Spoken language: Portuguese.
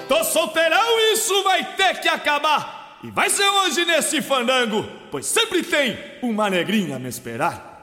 Tô solteirão e isso vai ter que acabar. E vai ser hoje nesse fandango, pois sempre tem uma negrinha a me esperar.